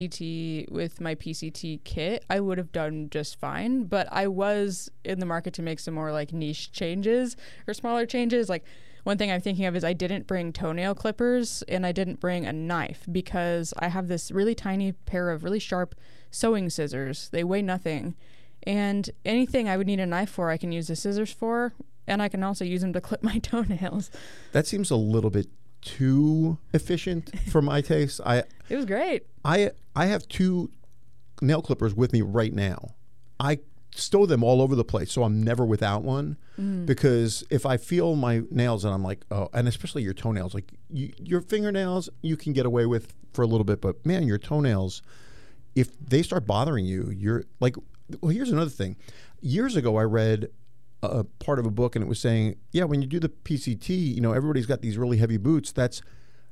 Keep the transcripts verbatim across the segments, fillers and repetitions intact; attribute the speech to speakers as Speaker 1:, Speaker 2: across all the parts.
Speaker 1: P T with my P C T kit, I would have done just fine. But I was in the market to make some more like niche changes or smaller changes. Like one thing I'm thinking of is I didn't bring toenail clippers and I didn't bring a knife because I have this really tiny pair of really sharp sewing scissors. They weigh nothing. And anything I would need a knife for, I can use the scissors for. And I can also use them to clip my toenails.
Speaker 2: That seems a little bit too efficient for my taste. I
Speaker 1: It was great.
Speaker 2: I I have two nail clippers with me right now. I stow them all over the place, so I'm never without one. Mm. Because if I feel my nails and I'm like, oh, and especially your toenails, like you, your fingernails, you can get away with for a little bit, but man, your toenails, if they start bothering you, you're like, well, here's another thing. Years ago, I read a part of a book and it was saying, yeah, when you do the P C T, you know, everybody's got these really heavy boots. That's,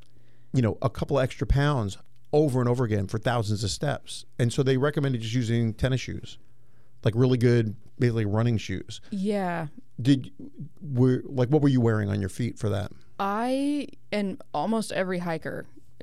Speaker 2: you know, a couple extra pounds over and over again for thousands of steps. And so they recommended just using tennis shoes, like really good, basically running shoes.
Speaker 1: Yeah.
Speaker 2: Did were like what were you wearing on your feet for that?
Speaker 1: I and almost every hiker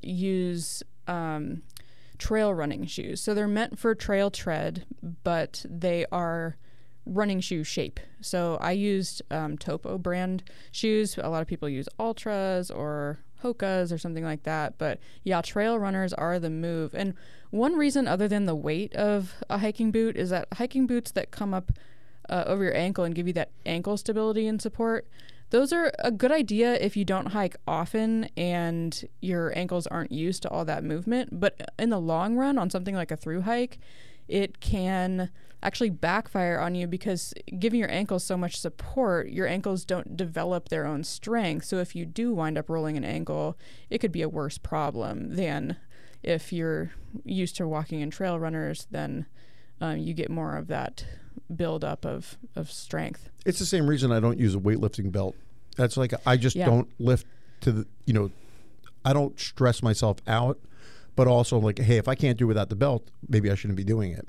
Speaker 1: use um, trail running shoes. So they're meant for trail tread, but they are running shoe shape. So I used um, Topo brand shoes. A lot of people use Ultras or Hokas or something like that. But yeah, trail runners are the move. And one reason other than the weight of a hiking boot is that hiking boots that come up uh, over your ankle and give you that ankle stability and support, those are a good idea if you don't hike often and your ankles aren't used to all that movement. But in the long run, on something like a thru hike, it can actually backfire on you because giving your ankles so much support, your ankles don't develop their own strength. So if you do wind up rolling an ankle, it could be a worse problem than if you're used to walking in trail runners, then um, you get more of that buildup of, of strength.
Speaker 2: It's the same reason I don't use a weightlifting belt. That's like, I just
Speaker 1: Yeah.
Speaker 2: don't lift to the, you know, I don't stress myself out, but also like, hey, if I can't do without the belt, maybe I shouldn't be doing it.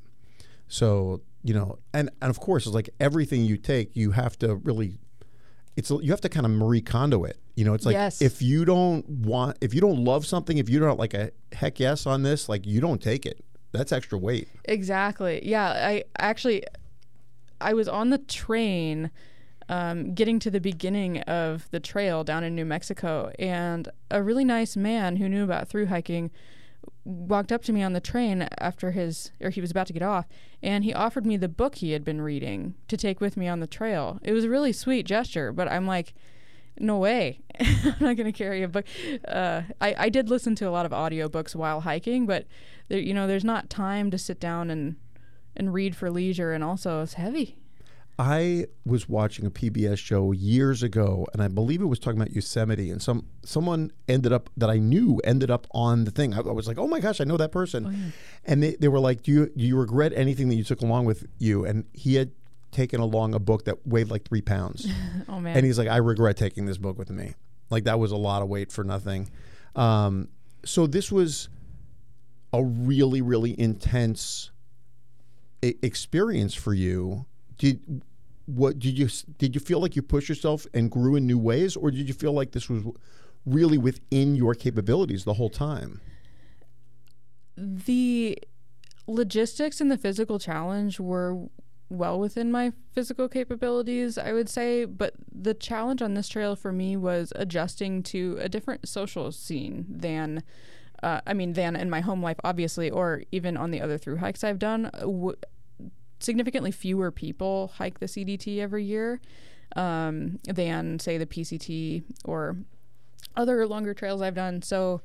Speaker 2: So, you know, and, and of course, it's like everything you take, you have to really, it's you have to kind of Marie Kondo it. You know, it's like
Speaker 1: Yes.
Speaker 2: if you don't want, if you don't love something, if you don't like a heck yes on this, like you don't take it. That's extra weight.
Speaker 1: Exactly. Yeah, I actually, I was on the train um, getting to the beginning of the trail down in New Mexico, and a really nice man who knew about thru hiking walked up to me on the train after his, or he was about to get off, and he offered me the book he had been reading to take with me on the trail. It was a really sweet gesture, but I'm like, no way. I'm not going to carry a book. Uh, I, I did listen to a lot of audiobooks while hiking, but there, you know, there's not time to sit down and, and read for leisure, and also it's heavy.
Speaker 2: I was watching a P B S show years ago, and I believe it was talking about Yosemite, and some someone ended up that I knew ended up on the thing. I, I was like, oh my gosh, I know that person.
Speaker 1: Oh, yeah.
Speaker 2: And they, they were like, do you, do you regret anything that you took along with you? And he had taken along a book that weighed like three pounds.
Speaker 1: Oh, man.
Speaker 2: And he's like, I regret taking this book with me. Like that was a lot of weight for nothing. Um, so this was a really, really intense I- experience for you. Did what did you did you feel like you pushed yourself and grew in new ways, or did you feel like this was really within your capabilities the whole time?
Speaker 1: The logistics and the physical challenge were well within my physical capabilities, I would say, but the challenge on this trail for me was adjusting to a different social scene than uh, I mean than in my home life, obviously, or even on the other thru hikes I've done. W- significantly fewer people hike the C D T every year um, than, say, the P C T or other longer trails I've done. So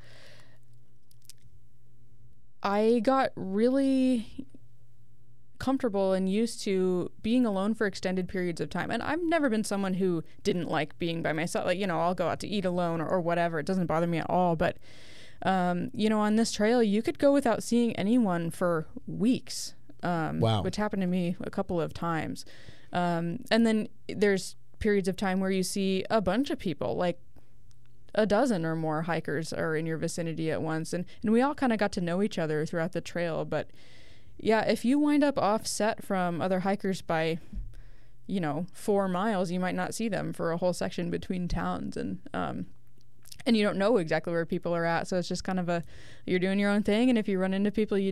Speaker 1: I got really comfortable and used to being alone for extended periods of time. And I've never been someone who didn't like being by myself. Like, you know, I'll go out to eat alone or, or whatever. It doesn't bother me at all. But, um, you know, on this trail, you could go without seeing anyone for weeks. Um,
Speaker 2: Wow.
Speaker 1: Which happened to me a couple of times. Um, and then there's periods of time where you see a bunch of people, like a dozen or more hikers are in your vicinity at once. And, and we all kind of got to know each other throughout the trail. But yeah, if you wind up offset from other hikers by, you know, four miles, you might not see them for a whole section between towns. And um, and you don't know exactly where people are at. So it's just kind of a, you're doing your own thing. And if you run into people you